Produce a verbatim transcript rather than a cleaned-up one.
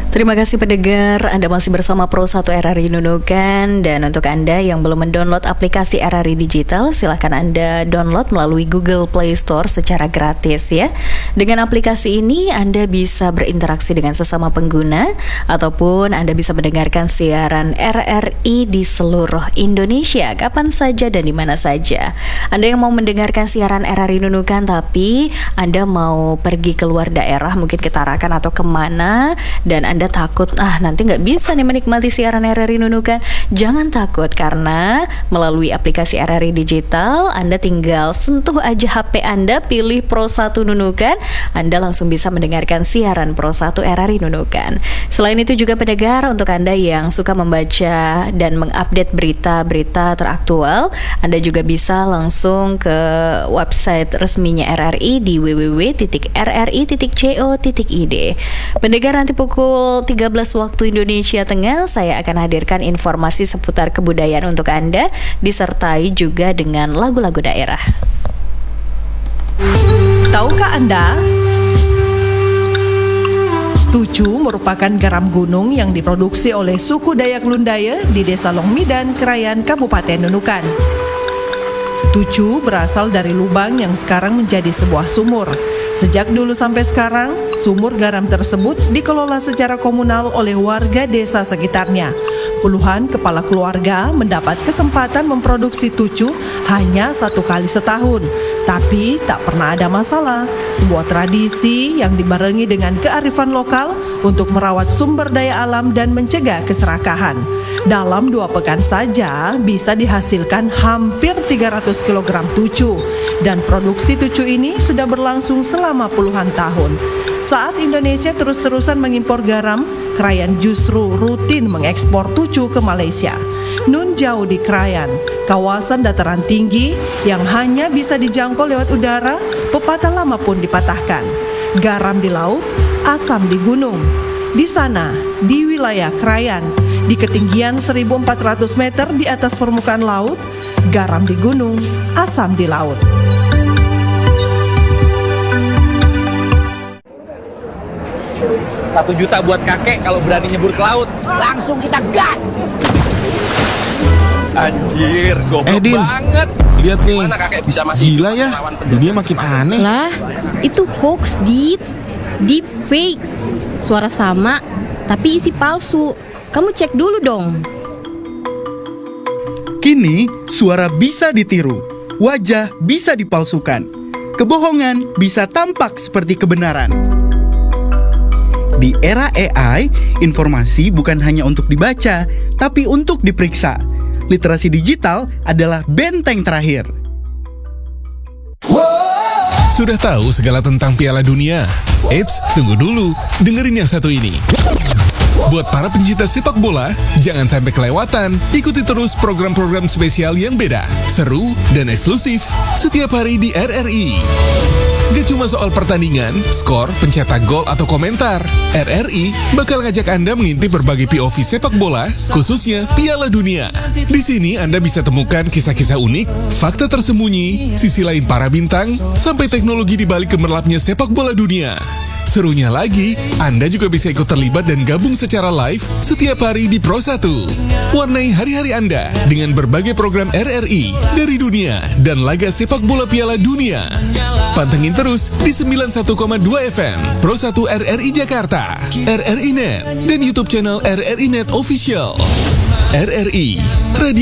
Terima kasih pendengar, Anda masih bersama Pro satu R R I Nunukan. Dan untuk Anda yang belum mendownload aplikasi R R I Digital, silahkan Anda download melalui Google Play Store secara gratis ya. Dengan aplikasi ini Anda bisa berinteraksi dengan sesama pengguna, ataupun Anda bisa mendengarkan siaran R R I di seluruh Indonesia, kapan saja dan di mana saja. Anda yang mau mendengarkan siaran R R I Nunukan tapi Anda mau pergi keluar daerah, mungkin ke Tarakan atau kemana, dan Anda Anda takut, ah nanti nggak bisa nih menikmati siaran R R I Nunukan. Jangan takut, karena melalui aplikasi R R I Digital, Anda tinggal sentuh aja H P Anda, pilih Pro satu Nunukan, Anda langsung bisa mendengarkan siaran Pro satu R R I Nunukan. Selain itu juga pendengar, untuk Anda yang suka membaca dan mengupdate berita-berita teraktual, Anda juga bisa langsung ke website resminya R R I di w w w titik r r i titik co titik i d. Pendengar, nanti pukul tiga belas waktu Indonesia Tengah, saya akan hadirkan informasi seputar kebudayaan untuk Anda, disertai juga dengan lagu-lagu daerah. Tahukah Anda? Tucu merupakan garam gunung yang diproduksi oleh suku Dayak Lundaya di Desa Longmidan, Krayan, Kabupaten Nunukan. Tucu berasal dari lubang yang sekarang menjadi sebuah sumur. Sejak dulu sampai sekarang, sumur garam tersebut dikelola secara komunal oleh warga desa sekitarnya. Puluhan kepala keluarga mendapat kesempatan memproduksi tucu hanya satu kali setahun. Tapi tak pernah ada masalah. Sebuah tradisi yang dibarengi dengan kearifan lokal untuk merawat sumber daya alam dan mencegah keserakahan. Dalam dua pekan saja bisa dihasilkan hampir tiga ratus kilogram tucu. Dan produksi tucu ini sudah berlangsung selama puluhan tahun. Saat Indonesia terus-terusan mengimpor garam, Krayan justru rutin mengekspor tucu ke Malaysia. Nun jauh di Krayan, kawasan dataran tinggi yang hanya bisa dijangkau lewat udara, pepatah lama pun dipatahkan. Garam di laut, asam di gunung. Di sana, di wilayah Krayan, di ketinggian seribu empat ratus meter di atas permukaan laut, garam di gunung, asam di laut. Satu juta buat kakek kalau berani nyebur ke laut. Langsung kita gas. Anjir, goblok eh, Din, banget. Lihat nih, mana kakek bisa masih gila ya, dunia makin aneh. Lah, itu hoax, Dit. Deep fake. Suara sama, tapi isi palsu. Kamu cek dulu dong. Kini, suara bisa ditiru, wajah bisa dipalsukan, kebohongan bisa tampak seperti kebenaran. Di era A I, informasi bukan hanya untuk dibaca, tapi untuk diperiksa. Literasi digital adalah benteng terakhir. Sudah tahu segala tentang Piala Dunia? Eits, tunggu dulu, dengerin yang satu ini. Buat para pencinta sepak bola, jangan sampai kelewatan. Ikuti terus program-program spesial yang beda, seru, dan eksklusif setiap hari di R R I. Gak cuma soal pertandingan, skor, pencetak gol, atau komentar. R R I bakal ngajak Anda mengintip berbagai P O V sepak bola, khususnya Piala Dunia. Di sini Anda bisa temukan kisah-kisah unik, fakta tersembunyi, sisi lain para bintang, sampai teknologi di balik gemerlapnya sepak bola dunia. Serunya lagi, Anda juga bisa ikut terlibat dan gabung secara live setiap hari di Pro satu. Warnai hari-hari Anda dengan berbagai program R R I dari dunia dan laga sepak bola Piala Dunia. Pantengin terus di sembilan puluh satu koma dua F M Pro satu R R I Jakarta, R R I Net, dan YouTube channel R R I Net Official. R R I, Radio